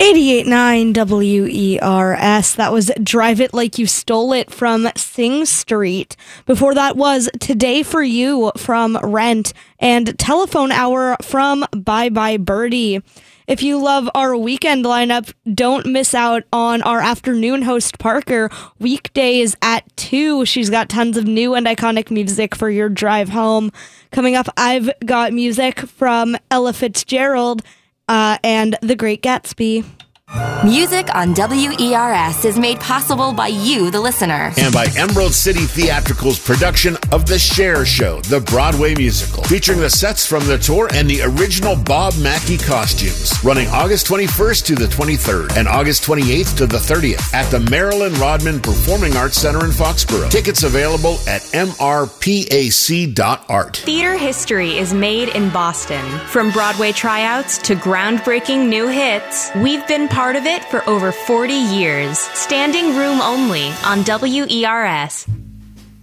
88.9 WERS. That was Drive It Like You Stole It from Sing Street. Before that was Today for You from Rent and Telephone Hour from Bye Bye Birdie. If you love our weekend lineup, don't miss out on our afternoon host, Parker, weekdays at 2. She's got tons of new and iconic music for your drive home. Coming up, I've got music from Ella Fitzgerald and The Great Gatsby. Music on WERS is made possible by you, the listener. And by Emerald City Theatrical's production of The Cher Show, the Broadway musical, featuring the sets from the tour and the original Bob Mackie costumes, running August 21st to the 23rd and August 28th to the 30th at the Marilyn Rodman Performing Arts Center in Foxborough. Tickets available at mrpac.art. Theater history is made in Boston. From Broadway tryouts to groundbreaking new hits, we've been part of it for over 40 years. Standing room only on WERS.